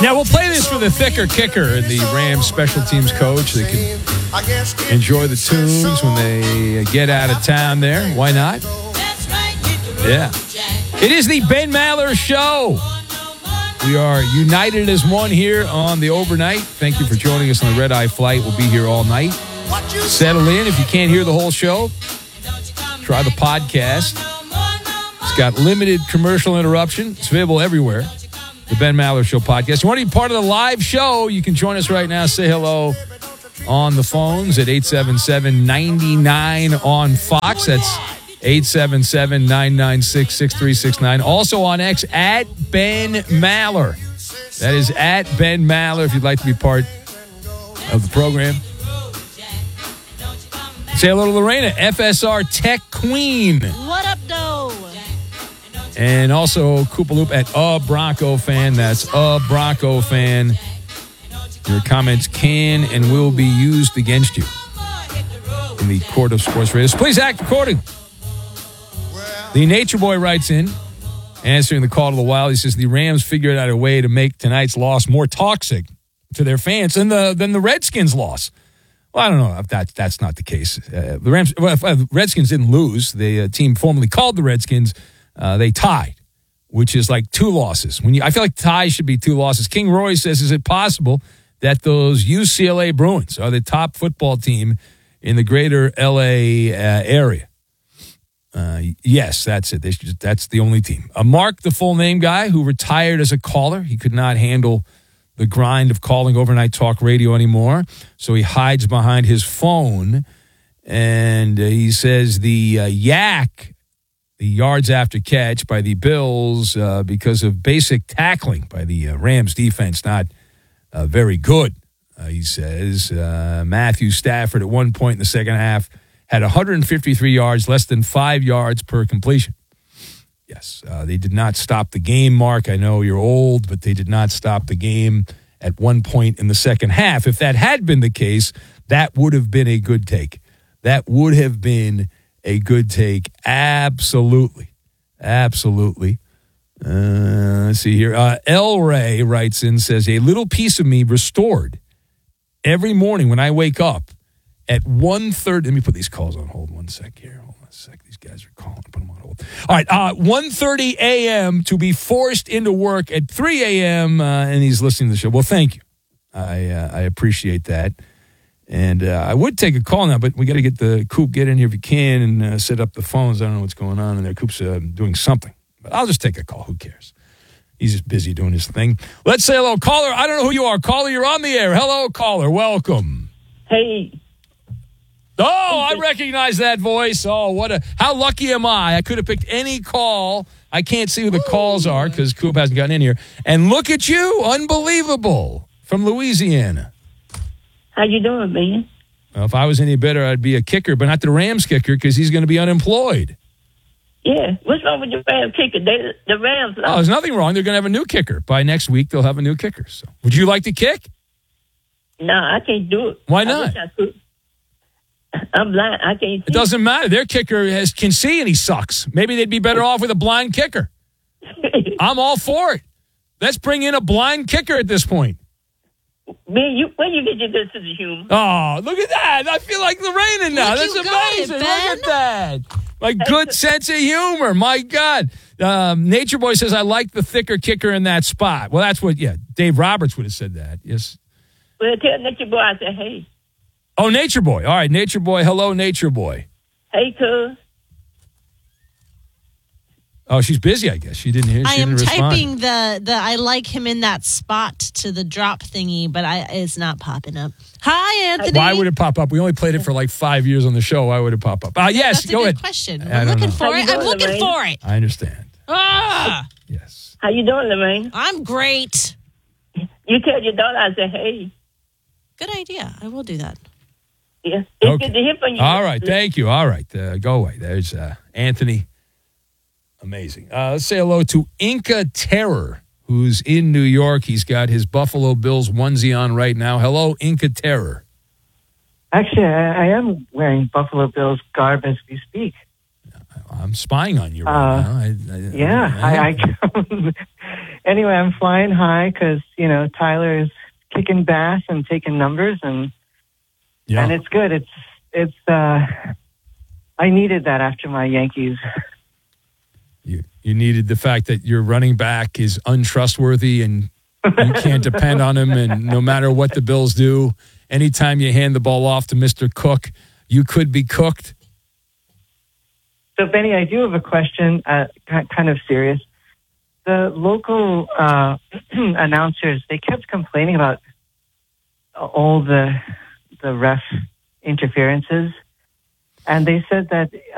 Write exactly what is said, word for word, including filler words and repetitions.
Now, we'll play this for the thicker kicker and the Rams special teams coach. They can enjoy the tunes when they get out of town there. Why not? Yeah. It is the Ben Maller Show. We are united as one here on the overnight. Thank you for joining us on the Red Eye flight. We'll be here all night. Settle in. If you can't hear the whole show, try the podcast. It's got limited commercial interruption. It's available everywhere. The Ben Maller Show podcast. You want to be part of the live show? You can join us right now. Say hello on the phones at eight seven seven, nine nine on Fox. That's eight seven seven, nine nine six, six three six nine. Also on X, at Ben Maller. That is at Ben Maller if you'd like to be part of the program. Say hello to Lorena, F S R Tech Queen. What up, though? And also Koopaloop at a Bronco fan. That's a Bronco fan. Your comments can and will be used against you in the court of sports radio. Please act according. The Nature Boy writes in, answering the call to the wild. He says the Rams figured out a way to make tonight's loss more toxic to their fans than the than the Redskins' loss. Well, I don't know if that, that's not the case. Uh, the Rams, well, the Redskins didn't lose. The uh, team formerly called the Redskins. Uh, they tied, which is like two losses. When you, I feel like ties should be two losses. King Roy says, is it possible that those U C L A Bruins are the top football team in the greater L A uh, area? Uh, yes, that's it. They should, that's the only team. Uh, Mark, the full name guy who retired as a caller, he could not handle the grind of calling overnight talk radio anymore, so he hides behind his phone, and uh, he says the uh, yak, the yards after catch by the Bills uh, because of basic tackling by the uh, Rams defense, not uh, very good, uh, he says. Uh, Matthew Stafford at one point in the second half had one hundred fifty-three yards, less than five yards per completion. Yes, uh, they did not stop the game, Mark. I know you're old, but they did not stop the game at one point in the second half. If that had been the case, that would have been a good take. That would have been a good take. Absolutely. Absolutely. Uh, let's see here. Uh, El Ray writes in, says, a little piece of me restored every morning when I wake up at one thirty. Let me put these calls on hold one sec here. Hold on a sec. These guys are calling. Put them on hold. All right. Uh, one thirty a.m. to be forced into work at three a.m. Uh, and he's listening to the show. Well, thank you. I uh, I appreciate that. And uh, I would take a call now, but we got to get the Coop, get in here if you can, and uh, set up the phones. I don't know what's going on in there. Coop's uh, doing something. But I'll just take a call. Who cares? He's just busy doing his thing. Let's say hello. Caller, I don't know who you are. Caller, you're on the air. Hello, caller. Welcome. Hey. Oh, I recognize that voice. Oh, what a, how lucky am I? I could have picked any call. I can't see who the calls are because Coop hasn't gotten in here. And look at you. Unbelievable. From Louisiana. How you doing, man? Well, if I was any better, I'd be a kicker, but not the Rams kicker because he's going to be unemployed. Yeah. What's wrong with the Rams kicker? They, the Rams. Oh, there's nothing wrong. They're going to have a new kicker. By next week, they'll have a new kicker. So, would you like to kick? No, I can't do it. Why I not? wish I could. I'm blind. I can't see. It doesn't matter. Their kicker has, can see and he sucks. Maybe they'd be better off with a blind kicker. I'm all for it. Let's bring in a blind kicker at this point. Man, you where you get your good sense of humor? Oh, look at that. I feel like Lorena now. Look, That's you got amazing. it, Look Ben. at that. My good sense of humor. My God. Um, Nature Boy says, I like the thicker kicker in that spot. Well, that's what, yeah, Dave Roberts would have said that. Yes. Well, tell Nature Boy I said, hey. Oh, Nature Boy. All right, Nature Boy. Hello, Nature Boy. Hey, cuz. Oh, she's busy, I guess. She didn't hear. She I am didn't respond. typing the, the I like him in that spot to the drop thingy, but I it's not popping up. Hi, Anthony. Why would it pop up? We only played it for like five years on the show. Why would it pop up? Uh, yes, That's a go good ahead. question. I I'm don't looking know. for How you it. I'm doing, looking Lorraine? for it. I understand. Ah, Yes. How you doing, Lorraine? I'm great. You tell your daughter I said, hey. Good idea. I will do that. Yeah. It's Okay. good to hear from you. All right. Thank you. All right. Uh, go away. There's uh, Anthony. Amazing. Uh, let's say hello to Inca Terror, who's in New York. He's got his Buffalo Bills onesie on right now. Hello, Inca Terror. Actually, I, I am wearing Buffalo Bills garb as we speak. I'm spying on you right Uh, now. I, I, Yeah, I, I anyway, I'm flying high because you know Tyler is kicking bass and taking numbers, and yeah. and it's good. It's it's. Uh, I needed that after my Yankees. You, you needed the fact that your running back is untrustworthy and you can't depend on him. And no matter what the Bills do, anytime you hand the ball off to Mister Cook, you could be cooked. So, Benny, I do have a question, uh, kind of serious. The local uh, announcers, they kept complaining about all the the ref interferences, and they said that